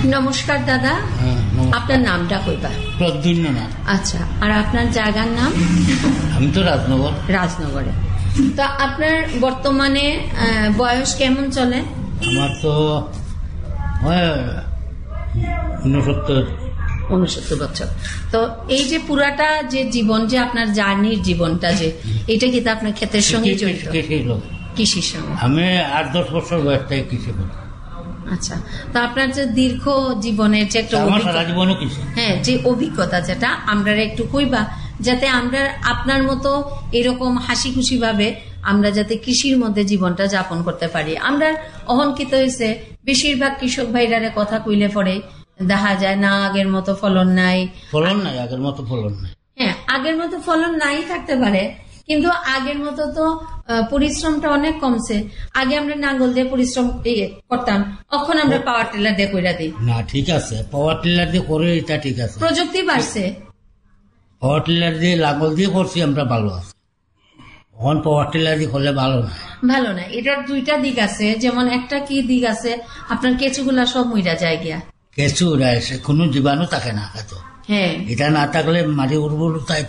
নমস্কার দাদা, আপনার নামটা কইবা? প্রদ্যুম্ননাথ। আচ্ছা, আর আপনার জায়গার নাম? আমি তো রাজনগর। রাজনগরে। তো আপনার বর্তমানে বয়স কেমন চলে? আমার তো 69 বছর। তো এই যে পুরাটা যে জীবন, যে আপনার জার্নির জীবনটা, যে এটা কি আপনার ক্ষেতের সঙ্গে জড়িত? কৃষির সঙ্গে। আমি 8-10 বছর বয়স থেকে কৃষি করি। আচ্ছা, তো আপনার যে দীর্ঘ জীবনের যে একটা হ্যাঁ, যে অভিজ্ঞতা, যেটা আমরা একটু কইবা, যাতে আমরা আপনার মতো এরকম হাসি খুশি ভাবে আমরা যাতে কৃষির মধ্যে জীবনটা যাপন করতে পারি। আমরা অহংকিত হয়েছে, বেশিরভাগ কৃষক ভাইরারে কথা কইলে পরে দেখা যায় না আগের মতো ফলন নাই, আগের মতো ফলন নাই। হ্যাঁ, আগের মতো ফলন নাই থাকতে পারে, কিন্তু আগের মতো তো পরিশ্রমটা অনেক কমছে। আগে আমরা নাঙ্গল দিয়ে পরিশ্রম করতাম, এখন আমরা পাওয়ার টিলার দিয়ে কইরা দিই। না, ঠিক আছে, পাওয়ার টিলার দিয়ে করে এটা ঠিক আছে, প্রযুক্তি বাড়ছে, পাওয়ার টিলার দিয়ে লাঙ্গল দিয়ে করছি আমরা, ভালো আছে। এখন পাওয়ার টিলার দিয়ে করলে ভালো না। এটার দুইটা দিক আছে। যেমন একটা কি দিক আছে, আপনার কেঁচুগুলা সব মইরা যায় গিয়া, কেঁচু কোনো জীবাণু থাকে না। হ্যাঁ, এটা না থাকলে মাটি উর্বরতা